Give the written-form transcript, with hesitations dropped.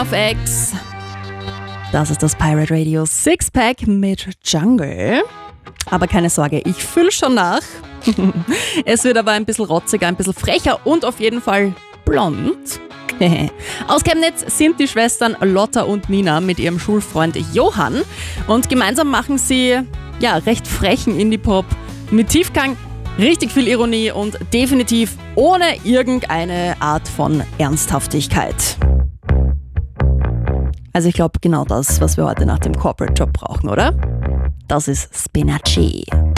auf X. Das ist das Pirate Radio Sixpack mit Jungle. Aber keine Sorge, ich fülle schon nach. Es wird aber ein bisschen rotziger, ein bisschen frecher und auf jeden Fall blond. Aus Chemnitz sind die Schwestern Lotta und Nina mit ihrem Schulfreund Johann. Und gemeinsam machen sie recht frechen Indie-Pop mit Tiefgang, richtig viel Ironie und definitiv ohne irgendeine Art von Ernsthaftigkeit. Also ich glaube genau das, was wir heute nach dem Corporate-Job brauchen, oder? Das ist Spinacci.